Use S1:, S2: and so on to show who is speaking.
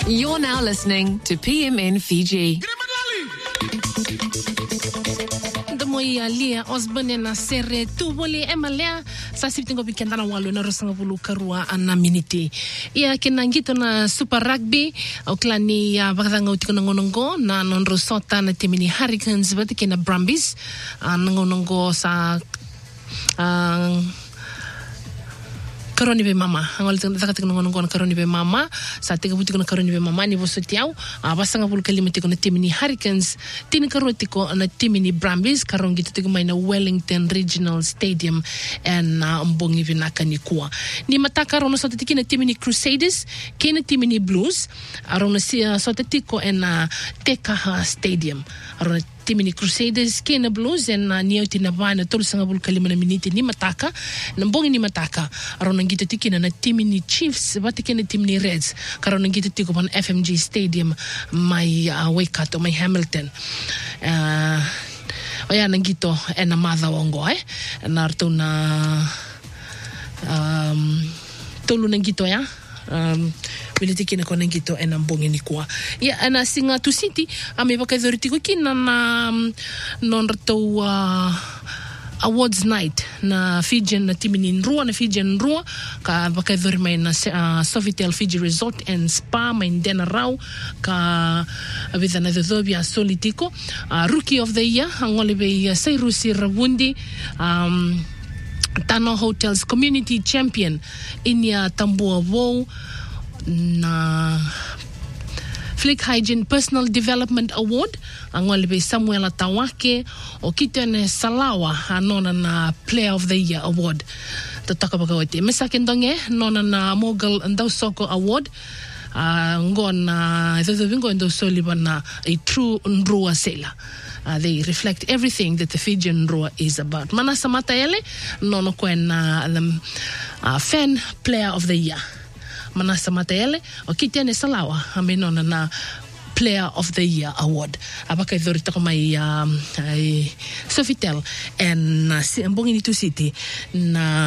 S1: You're now listening to PMN Fiji.
S2: Moya lia Osborne na sere tubole emalea sa siptingo bikendana walu na rosanga bulu karua ana miniti ia kenangito na Super Rugby oklani ya bakadanga utiko ngonongo na nonrosota na timini Hurricanes batikena Brumbies ngonongo sa karoni be mama angol takatik ngon karoni be mama sa tega butiko na karoni be mama ni bosotiao basanga bulu kalimati ko na timini Hurricanes tin karotiko na timini Brumbies karongi titigo mai na Wellington Regional Stadium and mbongi vinaka ni kuwa ni mataka rono so titiki na timini Crusaders kena timini Blues rono so titiko na Tekaha Stadium rono timini Crusaders kena Blues and nioti na bana tolu sanga bulu kalima na miniti ni mataka na mbongi ni mataka rono ngita tikina na timini Chiefs batikena timini Reds karono ngita tiko pan FMG Stadium mai Waikato mai Hamilton oya nangito na madha wongo na arto na tolu nangito ya militiki na kona ngito na mbongi ni kuwa ya na singa tu city ame bakaidoriti ko kina na nonrato awards night na Fijian na timini Nrua na Fijian Nrua ka bakaidori mai na Sofitel Fiji Resort and Spa mai ndena rau ka abitha na dhobia solitiko rookie of the year angole be Sairusi Rawundi Tano Hotels Community Champion Inya Tambua Wo na Flick Hygiene Personal Development Award angole be Samuel Atawake o kitene Salawa anona na Player of the Year Award tataka bakawete mesakendonge nona na Mogul Ndosoko Award ngona thobingo ndo solibana a true Nrua sailor. They reflect everything that the Fijian Nrua is about. Manasa Mataele nono kwena fan player of the year. Manasa Mataele o kitene Salawa amenona na Player of the Year Award. Abaka idorita ko may Sofitel and mbongi ni tu city na